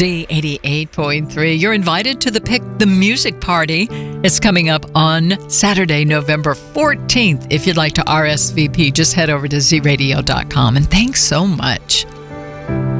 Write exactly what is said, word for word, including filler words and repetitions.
Z eighty-eight point three. You're invited to the Pick the Music Party. It's coming up on Saturday, November fourteenth. If you'd like to R S V P, just head over to z radio dot com. And thanks so much.